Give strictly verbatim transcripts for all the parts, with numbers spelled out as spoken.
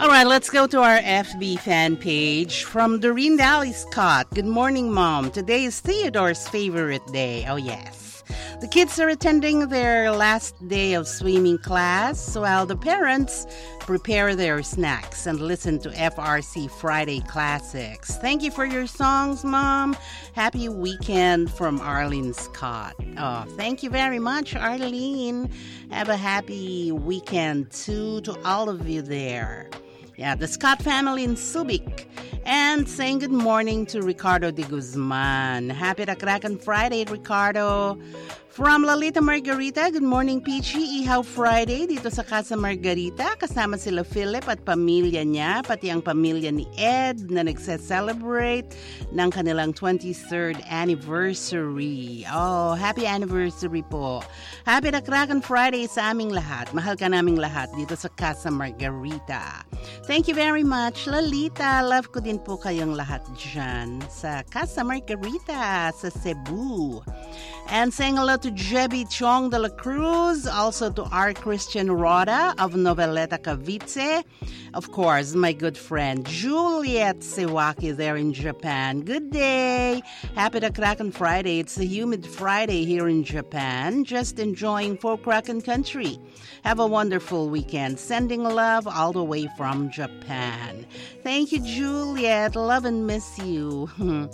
All right, let's go to our F B fan page from Doreen Dally Scott. Good morning, Mom. Today is Theodore's favorite day. Oh, yes. The kids are attending their last day of swimming class while the parents prepare their snacks and listen to F R C Friday Classics. Thank you for your songs, Mom. Happy weekend from Arlene Scott. Oh, thank you very much, Arlene. Have a happy weekend, too, to all of you there. Yeah, the Scott family in Subic. And saying good morning to Ricardo de Guzman. Happy Rakrakan Friday, Ricardo. From Lalita Margarita, good morning, Peachy. Ihaw Friday dito sa Casa Margarita. Kasama sila Philip at pamilya niya, pati ang pamilya ni Ed na nagse-celebrate ng kanilang twenty-third anniversary. Oh, happy anniversary po. Happy Rakrakan Friday sa aming lahat. Mahal ka naming lahat dito sa Casa Margarita. Thank you very much, Lalita. Love ko din po kayong lahat dyan sa Casa Margarita sa Cebu. And saying hello to Jebby Chong de la Cruz, also to R. Christian Roda of Noveleta, Cavite. Of course, my good friend Juliet Sewaki there in Japan. Good day. Happy Rakrakan Friday. It's a humid Friday here in Japan. Just enjoying folk Kraken country. Have a wonderful weekend. Sending love all the way from Japan. Thank you, Juliet. Love and miss you.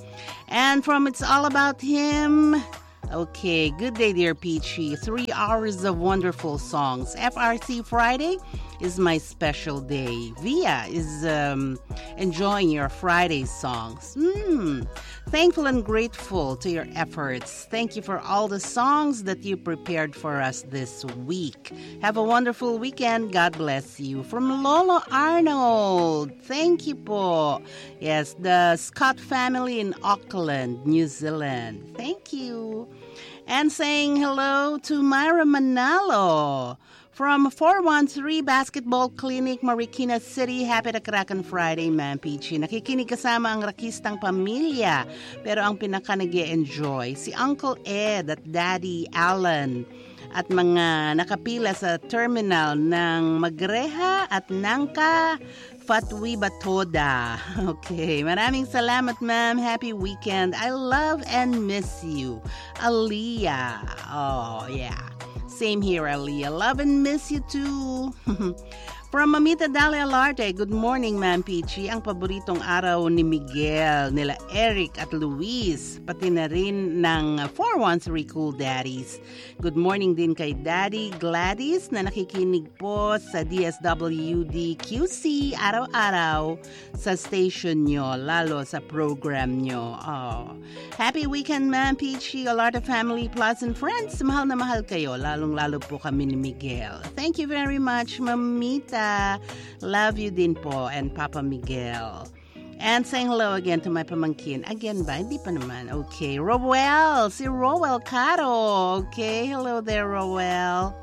And from It's All About Him... Okay, good day, dear Peachy. Three hours of wonderful songs. F R C Friday is my special day. Via is um, enjoying your Friday songs. Mm. Thankful and grateful to your efforts. Thank you for all the songs that you prepared for us this week. Have a wonderful weekend. God bless you. From Lolo Arnold. Thank you po. Yes, the Scott family in Auckland, New Zealand. Thank you. And saying hello to Myra Manalo from four one three Basketball Clinic, Marikina City. Happy Rakrakan Friday, Ma'am Peachy. Nakikinig kasama ang rakistang pamilya, pero ang pinaka nag-e-enjoy si Uncle Ed at Daddy Alan at mga nakapila sa terminal ng Magreha at Nangka Fatwi Batoda. Okay, maraming salamat, ma'am. Happy weekend. I love and miss you. Aliyah. Oh, yeah. Same here, Aliyah. Love and miss you too. From Mamita Dalia Larte, good morning, Ma'am Peachy. Ang paboritong araw ni Miguel, nila Eric at Luis, pati na rin ng four one three Cool Daddies. Good morning din kay Daddy Gladys na nakikinig po sa D S W D Q C araw-araw sa station nyo, lalo sa program nyo. Oh. Happy weekend, Ma'am Peachy. A lot of family, plus and friends. Mahal na mahal kayo, lalong-lalo po kami ni Miguel. Thank you very much, Mamita. Love you din po, and Papa Miguel. And saying hello again to my pamangkin. Again ba? Hindi pa naman. Okay. Rowell. Si Rowell Caro. Okay. Hello there, Rowell.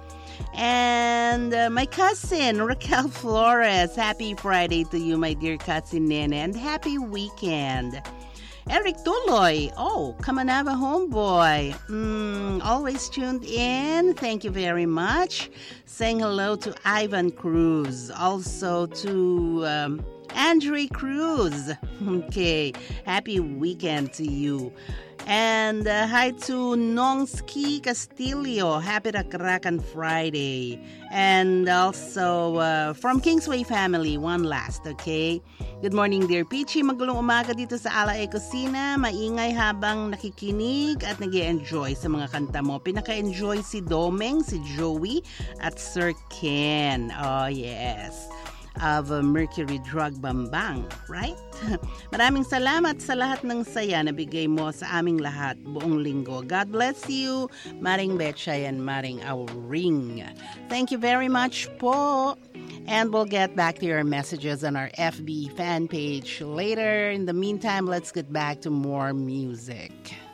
And uh, my cousin, Raquel Flores. Happy Friday to you, my dear cousin Nene. And happy weekend. Eric Tuloy. Oh, Kamanava homeboy. Mm, always tuned in. Thank you very much. Saying hello to Ivan Cruz. Also to um, Andre Cruz. Okay. Happy weekend to you. And uh, hi to Nongski Castillo. Happy Rakrakan Friday. And also uh, from Kingsway family, one last, okay? Good morning, dear Peachy. Magulong umaga dito sa Ala E Kusina. Maingay habang nakikinig at nag-e-enjoy sa mga kanta mo. Pinaka-enjoy si Domeng, si Joey, at Sir Ken. Oh, yes. Of uh, Mercury Drug Bambang, right? Maraming salamat sa lahat ng saya na bigay mo sa aming lahat buong linggo. God bless you, Maring Betchay and Maring Auring. Thank you very much po. And we'll get back to your messages on our F B fan page later. In the meantime, let's get back to more music.